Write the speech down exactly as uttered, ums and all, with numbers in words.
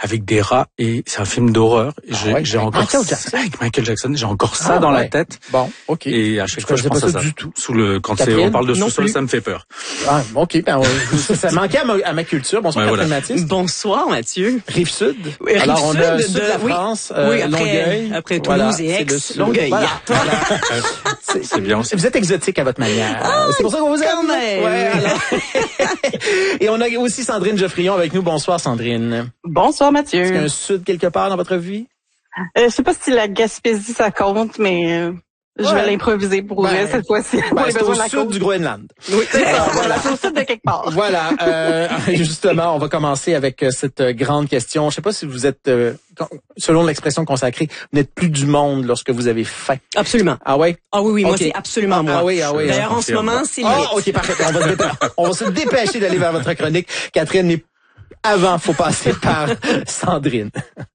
avec des rats et c'est un film d'horreur. Et Ah j'ai, ouais, j'ai avec encore Michael ça, Jackson. avec Michael Jackson, j'ai encore ça Ah dans ouais. la tête. Bon, ok. Et à chaque fois, je connaissais pense pas à ça ça. du tout. Sous le, quand c'est, Catherine, on parle de non sous-sol, plus. ça me fait peur. Ah, ok. Ben, euh, ça, ça manquait à ma, à ma culture. Bonsoir, Ouais, Catherine voilà. Mathis. Bonsoir, Mathieu. Rive-Sud. Oui, Alors, on a Rive-Sud sud de la oui. France, euh, Oui, après- Longueuil. après Toulouse et c'est Aix, le sud. Longueuil. Voilà, voilà. C'est, c'est bien aussi. Vous êtes exotique à votre manière. Ah, c'est pour ça qu'on vous aime. quand même. Ouais, alors. Et on a aussi Sandrine Geoffrion avec nous. Bonsoir, Sandrine. Bonsoir Est-ce qu'il y a Mathieu. un sud quelque part dans votre vie? Euh, je sais pas si la Gaspésie ça compte, mais euh, je Ouais. vais l'improviser pour Ben, vrai cette fois-ci. Ben, Pour les c'est besoins au de la sud cause. du Groenland. Oui, c'est ça. Alors, Voilà, voilà. c'est au sud de quelque part. Voilà, euh, justement, on va commencer avec euh, cette euh, grande question. Je sais pas si vous êtes, euh, quand- selon l'expression consacrée, vous n'êtes plus du monde lorsque vous avez faim. Absolument. Ah ouais? Ah oui, oui, moi, Ok. c'est absolument moi. Ah oui, ah oui. D'ailleurs, ah. en ce moment, c'est Ah, limite. ok, parfait. On va, se dépêcher, on va se dépêcher d'aller vers votre chronique. Catherine, mais avant, faut passer par Sandrine.